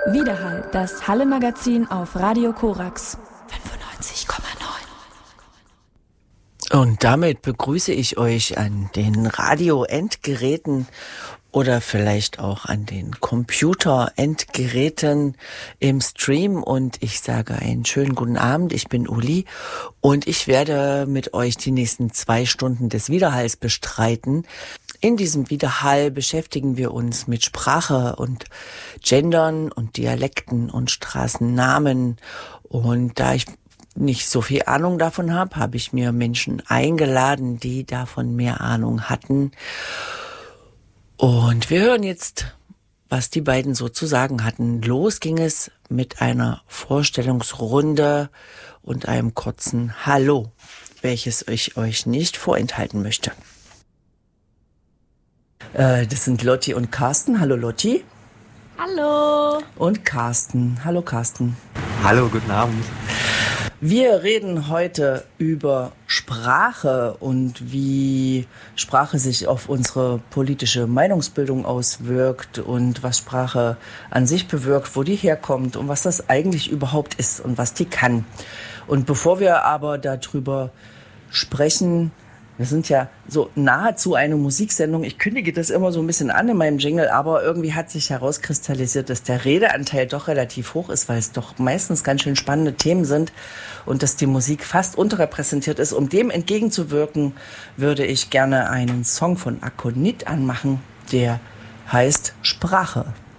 Widerhall, das Halle-Magazin auf Radio Korax 95,9. Und damit begrüße ich euch an den Radio-Endgeräten oder vielleicht auch an den Computer-Endgeräten im Stream. Und ich sage einen schönen guten Abend. Ich bin Uli und ich werde mit euch die nächsten 2 Stunden des Widerhalls bestreiten. In diesem Widerhall beschäftigen wir uns mit Sprache und Gendern und Dialekten und Straßennamen. Und da ich nicht so viel Ahnung davon habe ich mir Menschen eingeladen, die davon mehr Ahnung hatten. Und wir hören jetzt, was die beiden so zu sagen hatten. Los ging es mit einer Vorstellungsrunde und einem kurzen Hallo, welches ich euch nicht vorenthalten möchte. Das sind Lotti und Carsten. Hallo Lotti. Hallo. Und Carsten. Hallo Carsten. Hallo, guten Abend. Wir reden heute über Sprache und wie Sprache sich auf unsere politische Meinungsbildung auswirkt und was Sprache an sich bewirkt, wo die herkommt und was das eigentlich überhaupt ist und was die kann. Und bevor wir aber darüber sprechen, wir sind ja so nahezu eine Musiksendung. Ich kündige das immer so ein bisschen an in meinem Jingle, aber irgendwie hat sich herauskristallisiert, dass der Redeanteil doch relativ hoch ist, weil es doch meistens ganz schön spannende Themen sind und dass die Musik fast unterrepräsentiert ist. Um dem entgegenzuwirken, würde ich gerne einen Song von Akonit anmachen, der heißt Sprache.